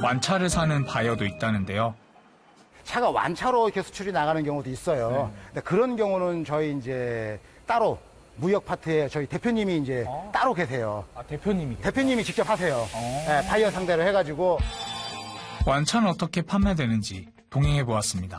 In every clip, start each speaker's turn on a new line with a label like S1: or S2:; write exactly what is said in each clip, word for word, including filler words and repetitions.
S1: 완차를 사는 바이어도 있다는데요.
S2: 차가 완차로 이렇게 수출이 나가는 경우도 있어요. 네. 근데 그런 경우는 저희 이제 따로 무역 파트에 저희 대표님이 이제 어? 따로 계세요.
S1: 아, 대표님이?
S2: 대표님이 직접 하세요.
S1: 어.
S2: 네, 바이어 상대로 해가지고.
S1: 완차는 어떻게 판매되는지 동행해 보았습니다.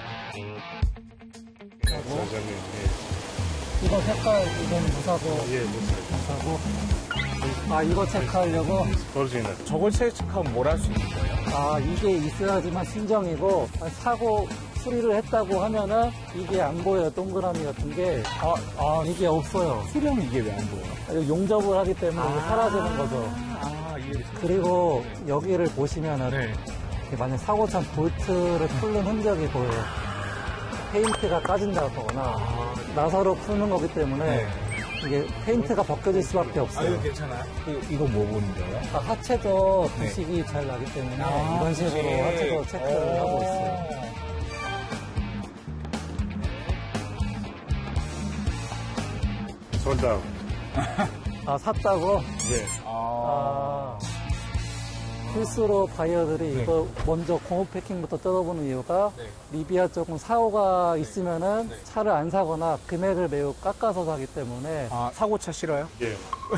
S3: 이거 색깔, 이건 무사고.
S4: 예, 무사고.
S3: 아, 이거 체크하려고?
S4: 오리지널.
S1: 저걸 체크하면 뭘 할 수 있는 거예요?
S3: 아, 이게 있어야지만 순정이고, 사고 수리를 했다고 하면은 이게 안 보여요. 동그라미 같은 게.
S1: 아, 아
S3: 이게 없어요.
S1: 수령이 이게 왜 안 보여요?
S3: 용접을 하기 때문에
S1: 아
S3: 사라지는 거죠.
S1: 아, 이해됐어요.
S3: 그리고 여기를 보시면은
S1: 네.
S3: 만약 사고 참 볼트를 풀는 흔적이 보여요. 페인트가 까진다거나 아, 나사로 푸는 거기 때문에
S1: 네.
S3: 이게 페인트가 벗겨질 수밖에 없어요.
S1: 아, 이거 괜찮아요? 이거, 이거 뭐 보는 거예요?
S3: 아, 하체도
S1: 네.
S3: 부식이 잘 나기 때문에
S1: 아,
S3: 이런 식으로
S1: 부식.
S3: 하체도 체크를 하고 있어요.
S4: 솔다운.
S3: 아, 샀다고?
S4: 예.
S3: 아, 필수로 바이어들이
S1: 네.
S3: 이거 먼저 공업 패킹부터 뜯어보는 이유가
S1: 네.
S3: 리비아 쪽은 사고가 있으면은
S1: 네.
S3: 차를 안 사거나 금액을 매우 깎아서 사기 때문에
S1: 아, 사고차 싫어요?
S4: 예.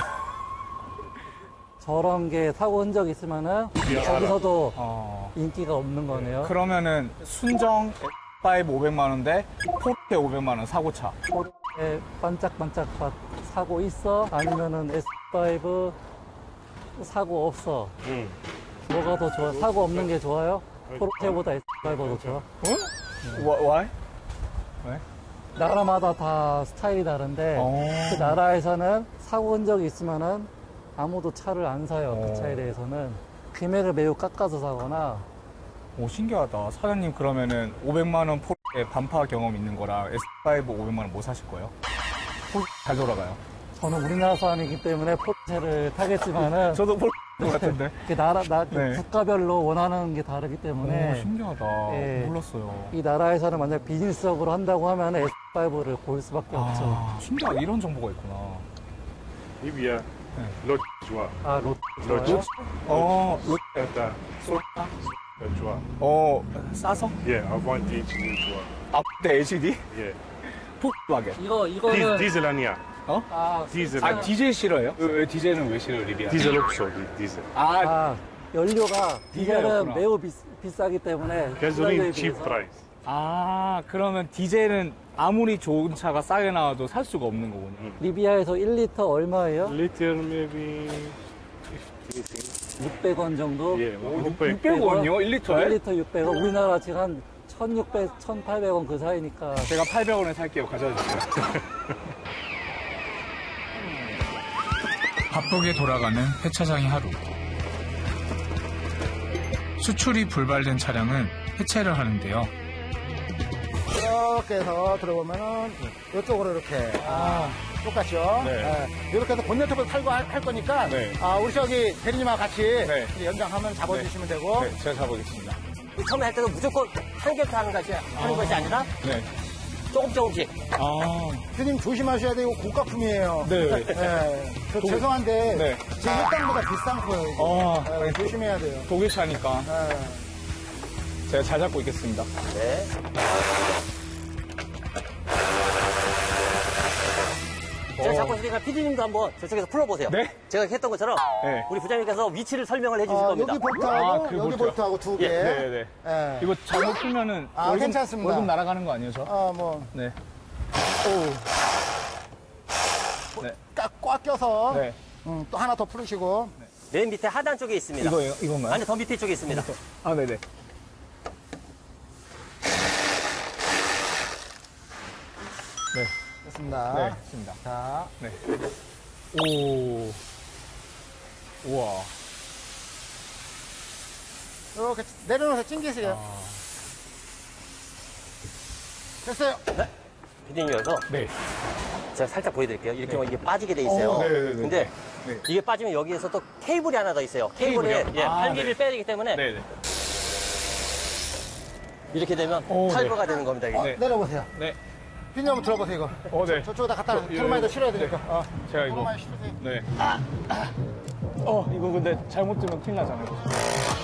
S3: 저런 게 사고 흔적이 있으면은 거기서도
S1: 어.
S3: 인기가 없는 거네요.
S1: 그러면은 순정 에스파이브 오백만 원대 포르쉐 오백만 원 사고차.
S3: 포르쉐 반짝반짝 사고 있어? 아니면은 에스 파이브 사고 없어?
S4: 음.
S3: 뭐가 더 좋아? 사고 없는 게 좋아요? 포르쉐보다 에스 파이브가 더 좋아?
S1: 어? Why? 왜?
S3: 나라마다 다 스타일이 다른데
S1: 어.
S3: 그 나라에서는 사고 흔적이 있으면은 아무도 차를 안 사요.
S1: 어.
S3: 그 차에 대해서는 금액을 매우 깎아서 사거나.
S1: 오, 신기하다. 사장님 그러면은 오백만 원 포르쉐 반파 경험 있는 거라 에스파이브 오백만 원 못 사실 거예요? 포르쉐 잘 돌아가요.
S3: 저는 우리나라 사람이기 때문에 포르쉐를 타겠지만은
S1: 저도 포르쉐 같은데.
S3: 그 나라 나
S1: 네.
S3: 국가별로 원하는 게 다르기 때문에
S1: 오, 신기하다.
S3: 예.
S1: 몰랐어요.
S3: 이 나라에서는 만약 비즈니스적으로 한다고 하면 에스 파이브를 고를 수밖에 없죠.
S1: 아, 신기하다. 이런 정보가 있구나.
S4: 리비아. 롯 좋아.
S3: 아, 롯
S4: 롯
S3: 좋아요?
S1: 어, 로-
S4: 일단 솔 좋아.
S1: 어, 싸서?
S4: 예, 아반티 좋아.
S1: 앞대 엘시디?
S4: 예.
S1: 폭박에.
S3: 이거
S4: 디,
S3: 이거는
S4: 디젤 아니야.
S1: 어?
S3: 아,
S4: 디젤.
S1: 아, 디젤 싫어요? 왜, 왜 디젤은 왜 싫어요, 리비아?
S4: 디젤 없어. 디, 디젤.
S1: 아,
S3: 아, 연료가 디젤은
S1: 디젤이었구나.
S3: 매우 비, 비싸기 때문에
S4: 가솔린
S3: 디젤에
S4: 칩
S3: 비해서
S4: 프라이스.
S1: 아, 그러면 디젤은 아무리 좋은 차가 싸게 나와도 살 수가 없는 거군요.
S4: 음.
S3: 리비아에서 일 리터 얼마예요?
S4: Liter maybe
S3: 육백 원 정도?
S4: 예, 육백.
S1: 육백 원이요? 일 리터에?
S3: 일 리터 육백 원. 우리나라 지금 한 천육백, 천팔백 원 그 사이니까.
S1: 제가 팔백 원에 살게요. 가져다 주세요. 바쁘게 돌아가는 폐차장의 하루. 수출이 불발된 차량은 폐차를 하는데요.
S2: 이렇게 해서 들어보면은 이쪽으로 이렇게 아, 똑같죠?
S1: 네.
S2: 예, 이렇게 해서 본네트부터 탈고 할, 할 거니까
S1: 네.
S2: 아, 우리 저기 대리님하고 같이
S1: 네.
S2: 이제 연장하면 잡아주시면 되고
S1: 네, 제가 잡아보겠습니다.
S5: 처음에 할 때도 무조건 한 개부터 하는 것이, 하는 것이 아니라
S1: 네.
S5: 조금 조금씩.
S1: 아,
S2: 대리님 조심하셔야 돼요. 고가품이에요.
S1: 네.
S2: 예, 저 죄송한데
S1: 네.
S2: 지금 일당보다 비싼 거예요. 이거.
S1: 아,
S2: 예, 조심해야 돼요.
S1: 독일 차니까
S2: 예.
S1: 제가 잘 잡고 있겠습니다.
S5: 네. 제가 잡고 있으니까 피디님도 한번 저쪽에서 풀어보세요.
S1: 네?
S5: 제가 했던 것처럼
S1: 네.
S5: 우리 부장님께서 위치를 설명을 해주실
S2: 어,
S5: 겁니다.
S2: 여기 볼트하고
S1: 아, 그
S2: 여기
S1: 볼트요?
S2: 볼트하고 두 개.
S1: 네, 네, 네.
S2: 예.
S1: 이거 잘못 풀면은
S2: 아,
S1: 월급,
S2: 괜찮습니다.
S1: 월급 날아가는 거 아니에요, 저?
S2: 어, 뭐
S1: 네. 네.
S2: 꽉, 꽉 껴서
S1: 네.
S2: 음, 또 하나 더 풀으시고
S5: 맨 밑에 하단 쪽에 있습니다.
S1: 이거예요? 이건가요?
S5: 아니, 더 밑에 쪽에 있습니다.
S1: 아, 네네. 네.
S2: 됐습니다.
S1: 네, 됐습니다.
S2: 자,
S1: 네. 오. 우와.
S2: 이렇게 내려놓아서 찡기세요.
S1: 아.
S2: 됐어요.
S5: 피디님이어서
S1: 네.
S5: 제가 살짝 보여드릴게요. 이렇게 하면 이게 빠지게 돼 있어요.
S1: 어, 네네네.
S5: 근데
S1: 네.
S5: 이게 빠지면 여기에서 또 케이블이 하나 더 있어요. 케이블에
S1: 케이블이요?
S5: 예,
S1: 아,
S5: 팔기를
S1: 네.
S5: 빼야 되기 때문에
S1: 네네.
S5: 이렇게 되면
S1: 오, 네.
S5: 탈거가 되는 겁니다. 이게.
S2: 어,
S1: 네.
S2: 내려보세요.
S1: 네.
S2: 피디 한번 들어보세요, 이거.
S1: 어, 네.
S2: 저쪽에다 갖다 놔.
S1: 저, 예,
S2: 토르마에다
S1: 예.
S2: 실어야 되니까. 어.
S1: 제가 이거.
S2: 토르마에 실으세요.
S1: 네. 어, 이거 근데 잘못 들면 큰일 나잖아요.